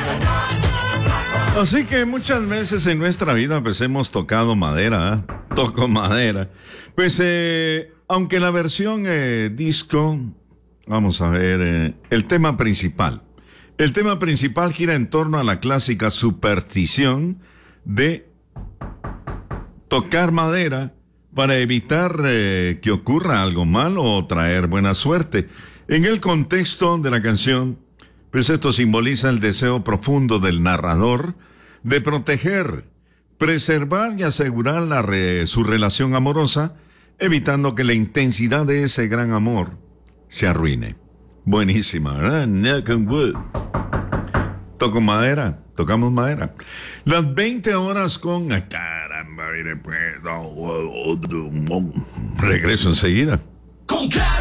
Así que muchas veces en nuestra vida pues hemos tocado madera, toco madera. Pues aunque la versión disco, vamos a ver, el tema principal. El tema principal gira en torno a la clásica superstición de tocar madera para evitar que ocurra algo malo o traer buena suerte. En el contexto de la canción, pues esto simboliza el deseo profundo del narrador de proteger, preservar y asegurar su relación amorosa, evitando que la intensidad de ese gran amor se arruine. Buenísima, ¿verdad? Knock on wood. Toco madera, tocamos madera. Las 20 horas con... Caramba, mire pues... Regreso enseguida. Con Claro.